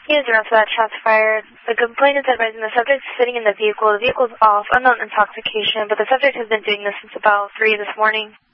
Unit 0 for that, shots fired. The complaint is advising the subject is sitting in the vehicle. The vehicle is off, unknown intoxication, but the subject has been doing this since about 3 this morning.